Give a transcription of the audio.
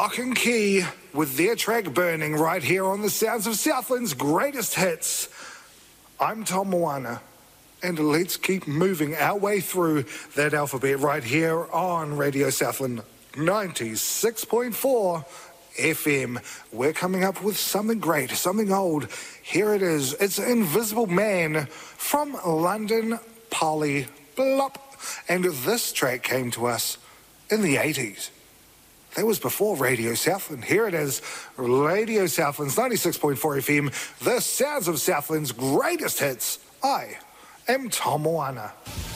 Lock and Key with their track Burning right here on the Sounds of Southland's greatest hits. I'm Tom Moana, and let's keep moving our way through that alphabet right here on Radio Southland 96.4 FM. We're coming up with something great, something old. Here it is. It's Invisible Man from London, Polly Blop. And this track came to us in the 80s. That was before Radio Southland. Here it is, Radio Southland's 96.4 FM, the Sounds of Southland's greatest hits. I am Tom Moana.